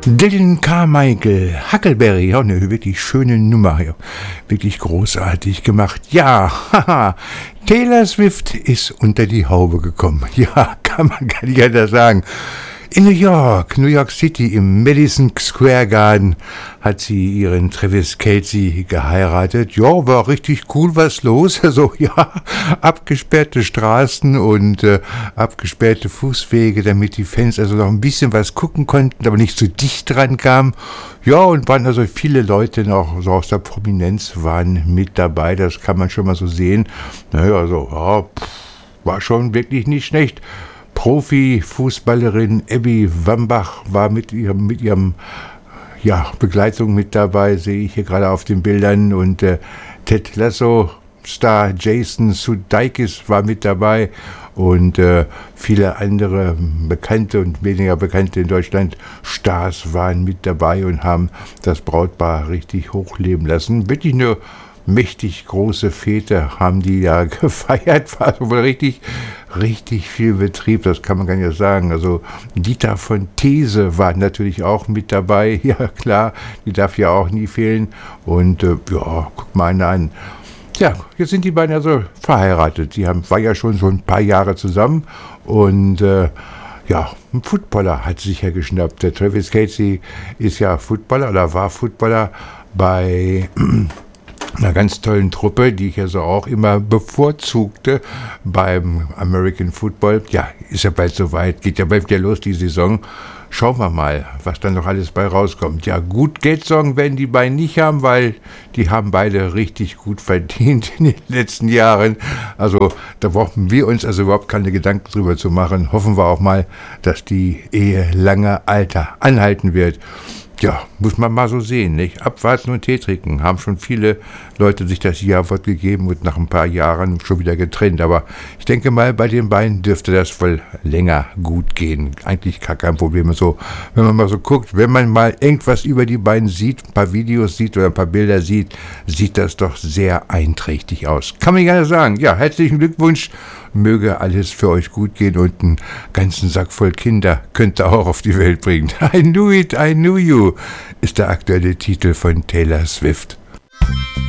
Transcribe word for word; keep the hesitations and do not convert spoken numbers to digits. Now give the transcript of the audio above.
Dylan Carmichael, Huckleberry, ja, eine wirklich schöne Nummer, ja, wirklich großartig gemacht. Ja, haha, Taylor Swift ist unter die Haube gekommen. Ja, kann man gar nicht anders sagen. In New York, New York City, im Madison Square Garden hat sie ihren Travis Kelce geheiratet. Ja, war richtig cool was los. Also ja, abgesperrte Straßen und äh, abgesperrte Fußwege, damit die Fans also noch ein bisschen was gucken konnten, aber nicht so dicht dran kamen. Ja, und waren also viele Leute noch so aus der Prominenz waren mit dabei. Das kann man schon mal so sehen. Naja, also ja, pff, war schon wirklich nicht schlecht. Profi-Fußballerin Abby Wambach war mit ihrem, mit ihrem ja, Begleitung mit dabei, sehe ich hier gerade auf den Bildern. Und äh, Ted Lasso-Star Jason Sudeikis war mit dabei und äh, viele andere bekannte und weniger bekannte in Deutschland Stars waren mit dabei und haben das Brautpaar richtig hochleben lassen. Wirklich eine mächtig große Fete haben die ja gefeiert, war also wohl richtig, richtig viel Betrieb, das kann man gar nicht sagen. Also Dieter von These war natürlich auch mit dabei, ja klar, die darf ja auch nie fehlen. Und äh, ja, guck mal eine an. Ja, jetzt sind die beiden also verheiratet. Sie haben, war ja schon so ein paar Jahre zusammen und äh, ja, ein Footballer hat sich ja geschnappt. Der Travis Kelce ist ja Footballer oder war Footballer bei einer ganz tollen Truppe, die ich also auch immer bevorzugte beim American Football. Ja, ist ja bald soweit, geht ja bald wieder los die Saison. Schauen wir mal, was dann noch alles bei rauskommt. Ja, gut Geldsorgen werden die beiden nicht haben, weil die haben beide richtig gut verdient in den letzten Jahren. Also da brauchen wir uns also überhaupt keine Gedanken drüber zu machen. Hoffen wir auch mal, dass die Ehe lange Alter anhalten wird. Ja, muss man mal so sehen, nicht? Abwarten und Tee trinken. Haben schon viele Leute sich das Ja-Wort gegeben und nach ein paar Jahren schon wieder getrennt. Aber ich denke mal, bei den beiden dürfte das wohl länger gut gehen. Eigentlich gar kein Problem. So, wenn man mal so guckt, wenn man mal irgendwas über die beiden sieht, ein paar Videos sieht oder ein paar Bilder sieht, sieht das doch sehr einträchtig aus. Kann man gerne sagen. Ja, herzlichen Glückwunsch. Möge alles für euch gut gehen und einen ganzen Sack voll Kinder könnt ihr auch auf die Welt bringen. I knew it, I knew you ist der aktuelle Titel von Taylor Swift.